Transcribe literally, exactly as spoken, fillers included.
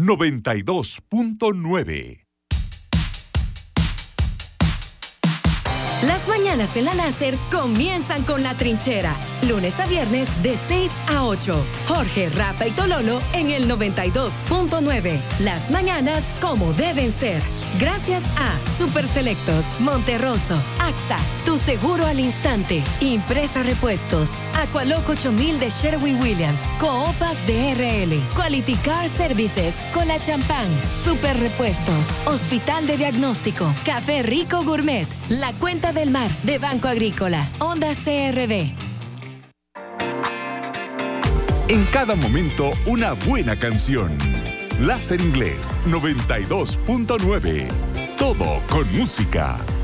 noventa y dos punto nueve. Las mañanas en la Láser comienzan con La Trinchera. Lunes a viernes de seis a ocho. Jorge, Rafa y Tololo en el noventa y dos punto nueve. Las mañanas como deben ser. Gracias a Super Selectos, Monterroso, AXA, Tu Seguro al Instante, Impresa Repuestos, Aqualoc ocho mil de Sherwin-Williams, Coopas de R L, Quality Car Services, Cola Champán, Super Repuestos, Hospital de Diagnóstico, Café Rico Gourmet, La Cuenta del Mar de Banco Agrícola, Honda C R V. En cada momento, una buena canción. Láser Inglés noventa y dos punto nueve. Todo con música.